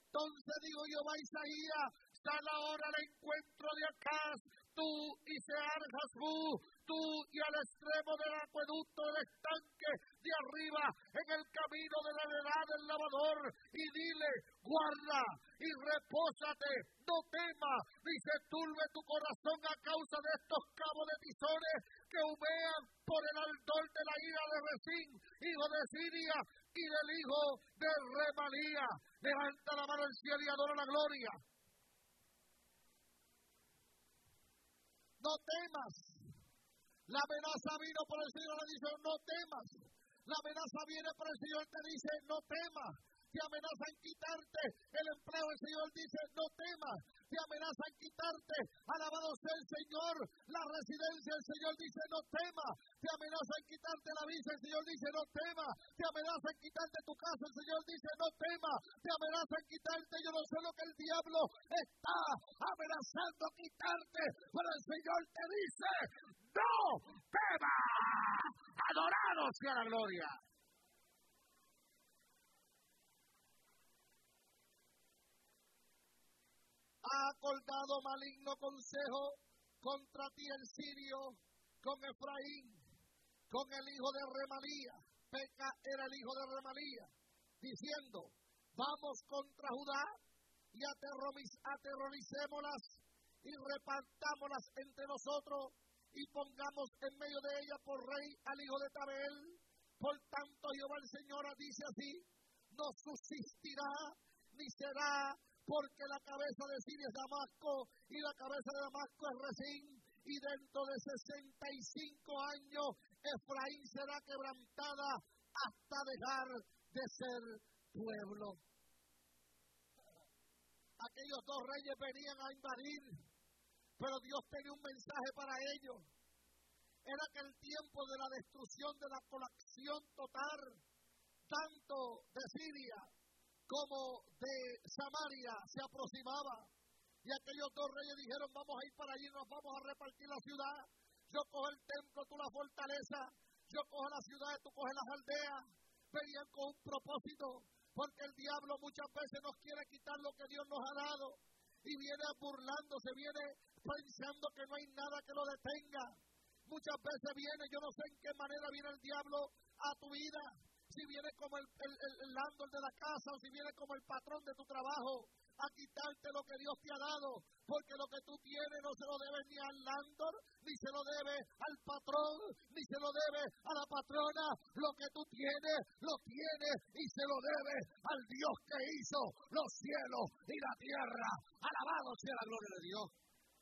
Entonces digo Jehová a Isaías, sal ahora al encuentro de Acaz, tú y Sear-Jasbú, tú y al extremo del acueducto del estanque de arriba, en el camino de la heredad del lavador, y dile, guarda y repósate, no temas, ni se turbe tu corazón a causa de estos cabos de tizones que humean por el ardor de la ira de Resín, hijo de Siria, y del hijo de Remalía. Levanta la mano al cielo y adora la gloria. No temas. La amenaza vino, por el Señor le dice, no temas. La amenaza viene, por el Señor te dice, no temas. Te amenazan quitarte el empleo, el Señor dice, no temas. Te amenazan quitarte, alabado sea el Señor, la residencia, el Señor dice, no temas. Te amenazan quitarte la visa, el Señor dice, no temas. Te amenazan quitarte tu casa, el Señor dice, no temas. Te amenazan quitarte, yo no sé lo que el diablo está amenazando quitarte, pero el Señor te dice, no temas. Adorado sea la gloria. Ha acordado maligno consejo contra ti el sirio, con Efraín, con el hijo de Remalía. Peca era el hijo de Remalía, diciendo, vamos contra Judá y aterroricémoslas y repartámoslas entre nosotros y pongamos en medio de ella por rey al hijo de Tabel. Por tanto, Jehová el Señor dice así, no subsistirá ni será, porque la cabeza de Siria es Damasco y la cabeza de Damasco es Resín, y dentro de 65 años Efraín será quebrantada hasta dejar de ser pueblo. Aquellos dos reyes venían a invadir, pero Dios tenía un mensaje para ellos. Era que el tiempo de la destrucción, de la colapsión total, tanto de Siria como de Samaria, se aproximaba. Y aquellos dos reyes dijeron, vamos a ir para allí, nos vamos a repartir la ciudad. Yo cojo el templo, tú la fortaleza. Yo cojo las ciudades, tú coges las aldeas. Venían con un propósito, porque el diablo muchas veces nos quiere quitar lo que Dios nos ha dado. Y viene burlándose, viene pensando que no hay nada que lo detenga. Muchas veces viene, yo no sé en qué manera viene el diablo a tu vida. Si viene como el landlord de la casa, o si viene como el patrón de tu trabajo, a quitarte lo que Dios te ha dado, porque lo que tú tienes no se lo debes ni al landlord, ni se lo debes al patrón, ni se lo debes a la patrona. Lo que tú tienes, lo tienes y se lo debes al Dios que hizo los cielos y la tierra. Alabado sea la gloria de Dios.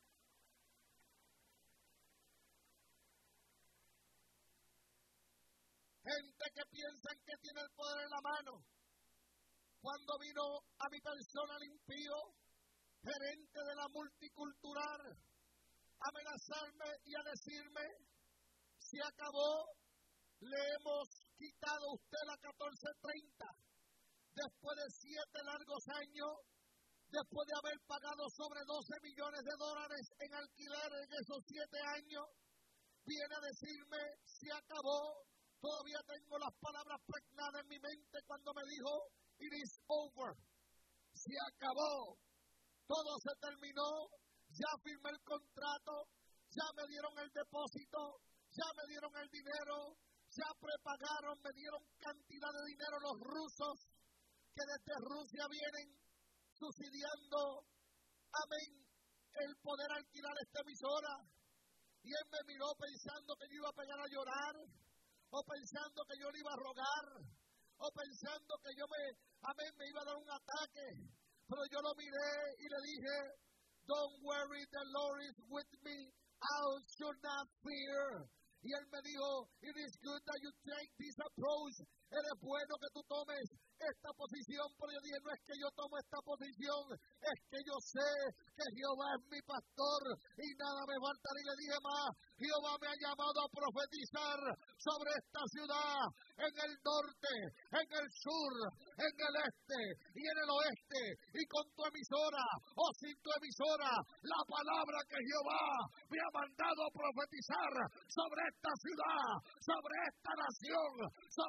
Gente que piensan que tiene el poder en la mano. Cuando vino a mi persona el impío, gerente de la multicultural, a amenazarme y a decirme, se acabó, le hemos quitado a usted la 1430. Después de 7 largos años, después de haber pagado sobre $12 millones en alquiler en esos 7 años, viene a decirme, se acabó. Todavía tengo las palabras pregnadas en mi mente cuando me dijo, it is over. Se acabó. Todo se terminó. Ya firmé el contrato. Ya me dieron el depósito. Ya me dieron el dinero. Ya prepagaron. Me dieron cantidad de dinero los rusos que desde Rusia vienen subsidiando, amén, el poder alquilar esta emisora. Y él me miró pensando que yo iba a pegar a llorar, o pensando que yo le iba a rogar, o pensando que yo me iba a dar un ataque. Pero yo lo miré y le dije, don't worry, the Lord is with me, I should not fear. Y él me dijo, it is good that you take this approach. Es bueno que tú tomes esta posición. Pero yo dije, no es que yo tomo esta posición, es que yo sé que Jehová es mi pastor y nada me faltará. Y le dije más, Jehová me ha llamado a profetizar sobre esta ciudad, en el norte, en el sur, en el este y en el oeste. Y con tu emisora o sin tu emisora, la palabra que Jehová me ha mandado a profetizar sobre esta ciudad, sobre esta nación, sobre este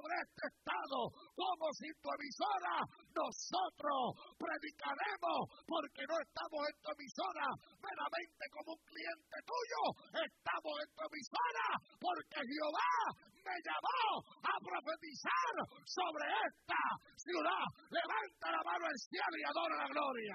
estado, como sin tu emisora, nosotros predicaremos, porque no estamos en tu emisora meramente como un cliente tuyo, estamos en tu emisora porque Jehová me llamó a profetizar sobre esta ciudad. Levanta la mano al cielo y adora la gloria.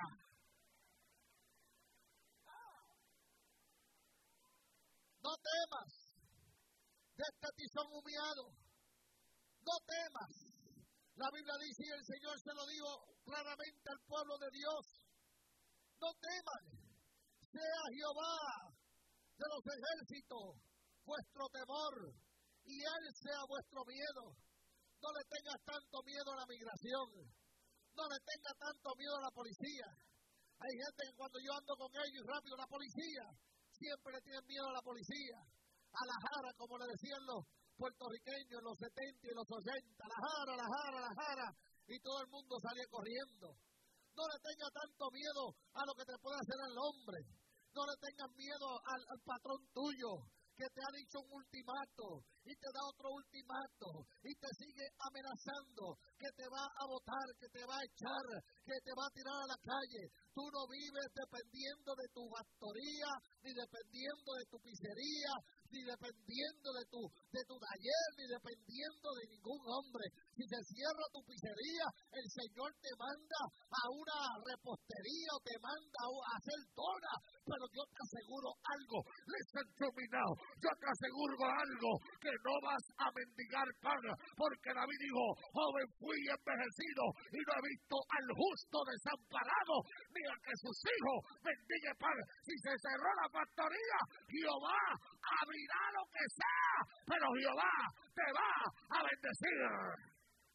No temas de este tizón humeado. No temas. La Biblia dice, y el Señor se lo dijo claramente al pueblo de Dios. No teman. Sea Jehová de los ejércitos vuestro temor, y Él sea vuestro miedo. No le tengas tanto miedo a la migración. No le tengas tanto miedo a la policía. Hay gente que cuando yo ando con ellos rápido, la policía, siempre le tienen miedo a la policía. A la jara, como le decían los puertorriqueños en los 70 y los 80. La jara. Y todo el mundo salía corriendo. No le tengas tanto miedo a lo que te puede hacer el hombre. No le tengas miedo al patrón tuyo, que te ha dicho un ultimato y te da otro ultimato y te sigue amenazando que te va a botar, que te va a echar, que te va a tirar a la calle. Tú no vives dependiendo de tu factoría, ni dependiendo de tu pizzería, ni dependiendo de tu taller, ni dependiendo de ningún hombre. Si se cierra tu pizzería, el Señor te manda a una repostería o te manda a hacer donas. Pero yo te aseguro algo, listen to me now, yo te aseguro algo, que no vas a mendigar pan, porque David dijo, joven fui envejecido y no he visto al justo desamparado, ni a que sus hijos mendiguen pan. Si se cerró la factoría, Jehová abrirá lo que sea, pero Jehová te va a bendecir.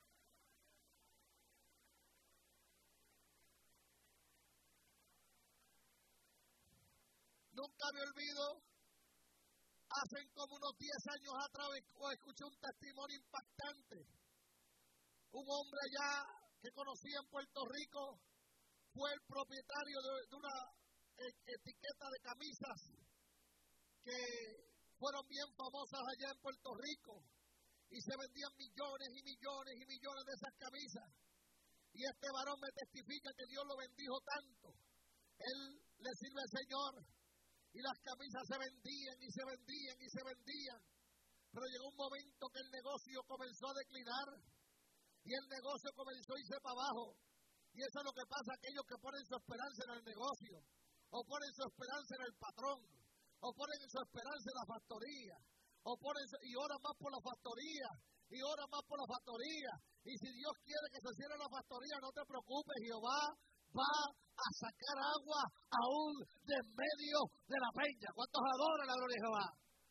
Nunca me olvido, hace como unos 10 años atrás escuché un testimonio impactante. Un hombre allá que conocí en Puerto Rico fue el propietario de una etiqueta de camisas que fueron bien famosas allá en Puerto Rico y se vendían millones y millones y millones de esas camisas. Y este varón me testifica que Dios lo bendijo tanto. Él le sirve al Señor. Y las camisas se vendían y se vendían y se vendían. Pero llegó un momento que el negocio comenzó a declinar. Y el negocio comenzó a irse para abajo. Y eso es lo que pasa a aquellos que ponen su esperanza en el negocio. O ponen su esperanza en el patrón. O ponen su esperanza en la factoría. Y oran más por la factoría. Y oran más por la factoría. Y si Dios quiere que se cierre la factoría, no te preocupes, Jehová va a sacar agua aún de en medio de la peña. ¿Cuántos adoran la gloria de Jehová?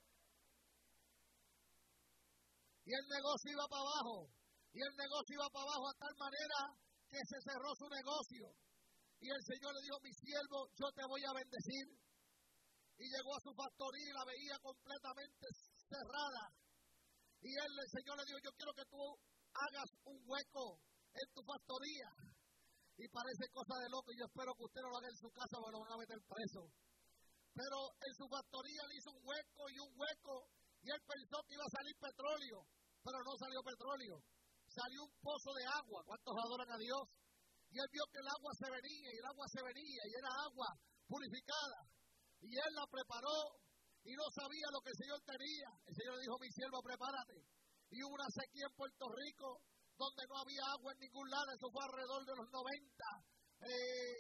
Y el negocio iba para abajo. Y el negocio iba para abajo a tal manera que se cerró su negocio. Y el Señor le dijo, mi siervo, yo te voy a bendecir. Y llegó a su factoría y la veía completamente cerrada. Y el Señor le dijo, yo quiero que tú hagas un hueco en tu factoría. Y parece cosa de loco, y yo espero que usted no lo haga en su casa porque lo van a meter preso. Pero en su factoría le hizo un hueco, y él pensó que iba a salir petróleo, pero no salió petróleo. Salió un pozo de agua. ¿Cuántos adoran a Dios? Y él vio que el agua se venía, y era agua purificada. Y él la preparó, y no sabía lo que el Señor tenía. El Señor le dijo, mi siervo, prepárate. Y hubo una sequía en Puerto Rico, donde no había agua en ningún lado. Eso fue alrededor de los 90.